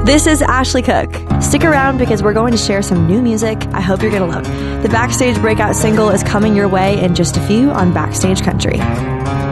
This is Ashley Cook. Stick around because we're going to share some new music I hope you're going to love. The Backstage breakout single is coming your way in just a few on Backstage Country.